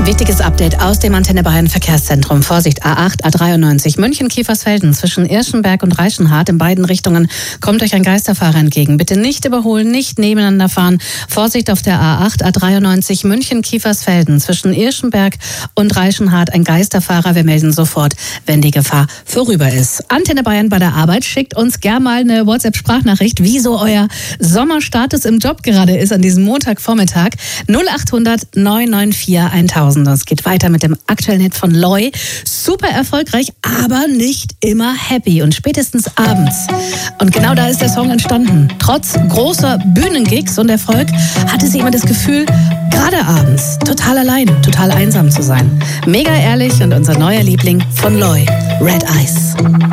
Wichtiges Update aus dem Antenne Bayern Verkehrszentrum. Vorsicht, A8, A93, München-Kiefersfelden zwischen Irschenberg und Reichenhart. In beiden Richtungen kommt euch ein Geisterfahrer entgegen. Bitte nicht überholen, nicht nebeneinander fahren. Vorsicht auf der A8, A93, München-Kiefersfelden zwischen Irschenberg und Reichenhart. Ein Geisterfahrer. Wir melden sofort, wenn die Gefahr vorüber ist. Antenne Bayern bei der Arbeit. Schickt uns gerne mal eine WhatsApp-Sprachnachricht, wie so euer Sommerstatus im Job gerade ist an diesem Montagvormittag. 0800 994 1000. Es geht weiter mit dem aktuellen Hit von Loy. Super erfolgreich, aber nicht immer happy. Und spätestens abends. Und genau da ist der Song entstanden. Trotz großer Bühnengigs und Erfolg hatte sie immer das Gefühl, gerade abends total allein, total einsam zu sein. Mega ehrlich und unser neuer Liebling von Loy, Red Eyes.